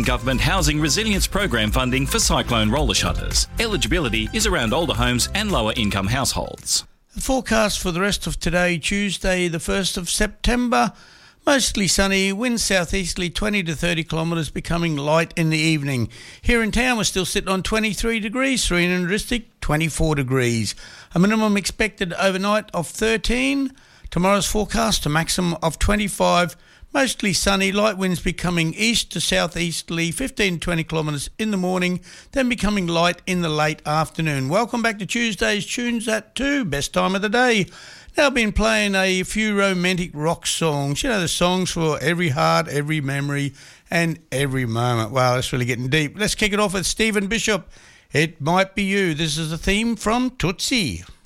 Government Housing Resilience Program funding for cyclone roller shutters. Eligibility is around older homes and lower income households. The forecast for the rest of today, Tuesday the 1st of September, mostly sunny, winds southeasterly 20 to 30 kilometres, becoming light in the evening. Here in town we're still sitting on 23 degrees, Serene and District 24 degrees. A minimum expected overnight of 13. Tomorrow's forecast a maximum of 25. Mostly sunny, light winds becoming east to southeasterly 15 to 20 kilometres in the morning, then becoming light in the late afternoon. Welcome back to Tuesday's Tunes at 2, best time of the day. Now I've been playing a few romantic rock songs. You know, the songs for every heart, every memory and every moment. Wow, that's really getting deep. Let's kick it off with Stephen Bishop. It Might Be You. This is a theme from Tootsie.